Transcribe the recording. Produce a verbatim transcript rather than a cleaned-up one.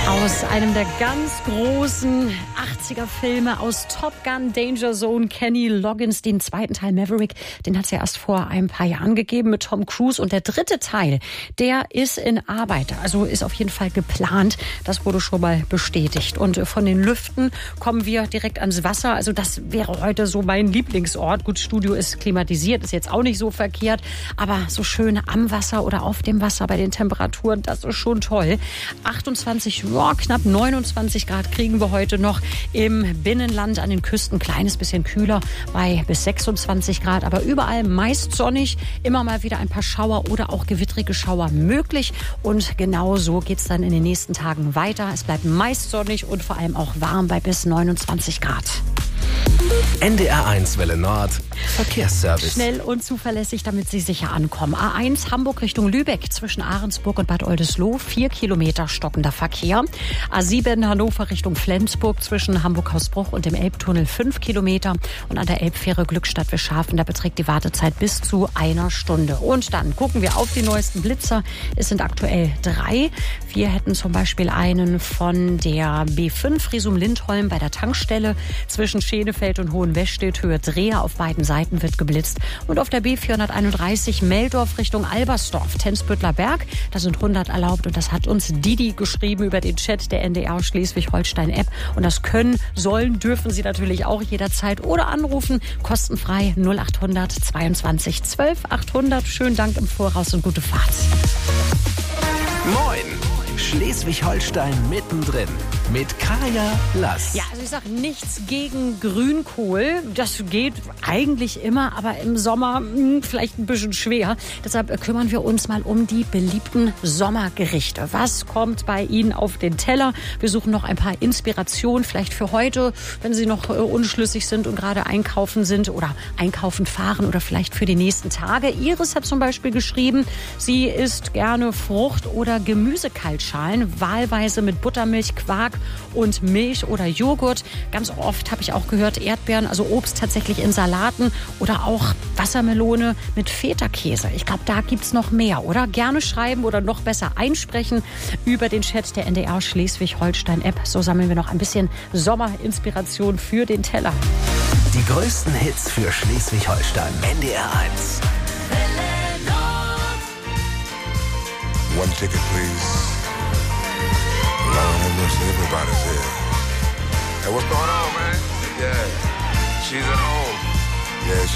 Aus einem der ganz großen achtziger-Filme, aus Top Gun, Danger Zone, Kenny Loggins, den zweiten Teil Maverick, den hat es ja erst vor ein paar Jahren gegeben mit Tom Cruise. Und der dritte Teil, der ist in Arbeit, also ist auf jeden Fall geplant. Das wurde schon mal bestätigt. Und von den Lüften kommen wir direkt ans Wasser. Also das wäre heute so mein Lieblingsort. Gut, Studio ist klimatisiert, ist jetzt auch nicht so verkehrt. Aber so schön am Wasser oder auf dem Wasser bei den Temperaturen, das ist schon toll. achtundzwanzig, ja, knapp neunundzwanzig Grad kriegen wir heute noch im Binnenland, an den Küsten kleines bisschen kühler bei bis sechsundzwanzig Grad, aber überall meist sonnig, immer mal wieder ein paar Schauer oder auch gewittrige Schauer möglich und genau so geht's dann in den nächsten Tagen weiter. Es bleibt meist sonnig und vor allem auch warm bei bis neunundzwanzig Grad. N D R eins Welle Nord, Verkehrsservice. Schnell und zuverlässig, damit Sie sicher ankommen. A eins Hamburg Richtung Lübeck zwischen Ahrensburg und Bad Oldesloe, vier Kilometer stockender Verkehr. A sieben Hannover Richtung Flensburg zwischen Hamburg-Hausbruch und dem Elbtunnel, fünf Kilometer. Und an der Elbfähre Glückstadt-Wischhafen, da beträgt die Wartezeit bis zu einer Stunde. Und dann gucken wir auf die neuesten Blitzer. Es sind aktuell drei. Wir hätten zum Beispiel einen von der B fünf Risum-Lindholm bei der Tankstelle zwischen Schenefeld und Hohenwestedt, Höhe Dreher, auf beiden Seiten wird geblitzt. Und auf der B vierhunderteinunddreißig Meldorf Richtung Albersdorf, Tensbüttler Berg, da sind hundert erlaubt. Und das hat uns Didi geschrieben über den Chat der N D R Schleswig-Holstein-App. Und das können, sollen, dürfen Sie natürlich auch jederzeit oder anrufen, kostenfrei null achthundert zweiundzwanzig zwölf achthundert. Schönen Dank im Voraus und gute Fahrt. Moin! Schleswig-Holstein mittendrin mit Kaya Lass. Ja, also ich sage nichts gegen Grünkohl. Das geht eigentlich immer, aber im Sommer mh, vielleicht ein bisschen schwer. Deshalb kümmern wir uns mal um die beliebten Sommergerichte. Was kommt bei Ihnen auf den Teller? Wir suchen noch ein paar Inspirationen, vielleicht für heute, wenn Sie noch äh, unschlüssig sind und gerade einkaufen sind oder einkaufen fahren oder vielleicht für die nächsten Tage. Iris hat zum Beispiel geschrieben, sie isst gerne Frucht- oder Gemüsekaltschalen, wahlweise mit Buttermilch, Quark und Milch oder Joghurt. Ganz oft habe ich auch gehört, Erdbeeren, also Obst tatsächlich in Salaten oder auch Wassermelone mit Feta-Käse. Ich glaube, da gibt's noch mehr, oder? Gerne schreiben oder noch besser einsprechen über den Chat der N D R Schleswig-Holstein-App. So sammeln wir noch ein bisschen Sommerinspiration für den Teller. Die größten Hits für Schleswig-Holstein. N D R eins. One ticket, please. Lord have mercy, everybody's here. Hey, what's going on, man? Yeah, she's at home. Yeah, she